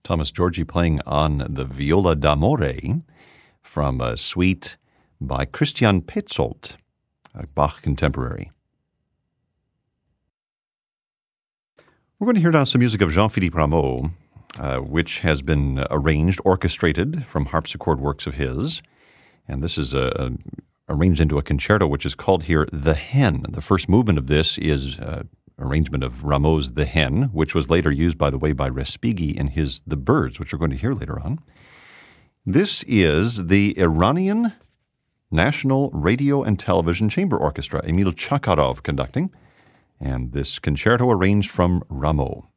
Thomas Georgi playing on the viola d'amore from a suite by Christian Petzold, a Bach contemporary. We're going to hear now some music of Jean-Philippe Rameau, which has been arranged, orchestrated from harpsichord works of his. And this is arranged into a concerto, which is called here The Hen. The first movement of this is arrangement of Rameau's The Hen, which was later used, by the way, by Respighi in his The Birds, which we're going to hear later on. This is the Iranian National Radio and Television Chamber Orchestra, Emil Chakharov conducting, and this concerto arranged from Rameau.